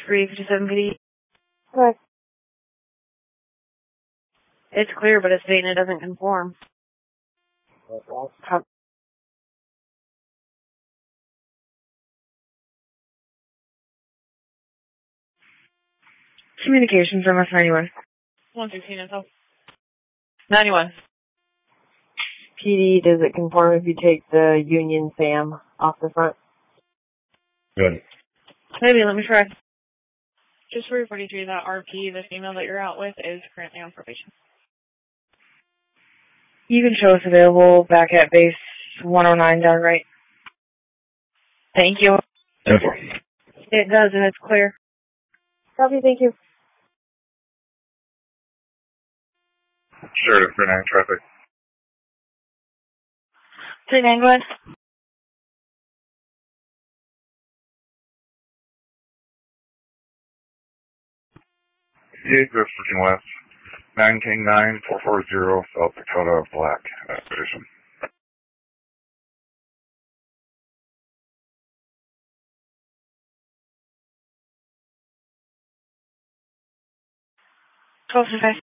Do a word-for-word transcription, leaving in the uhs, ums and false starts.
three fifty-seven P D. Correct. It's clear, but it's saying it doesn't conform. How, Communications from us ninety-one. one sixteen is ninety-one. P D, does it conform if you take the Union Sam off the front? Good. Maybe, let me try. Just for forty-three, that R P, the female that you're out with, is currently on probation. You can show us available back at base one oh nine down right. Thank you. ten four. It does, and it's clear. Copy, thank you. Sure, three nine traffic. three nine, go ahead. eight, looking west. nine King nine, four four zero, South Dakota, Black. Expedition. twelve to five.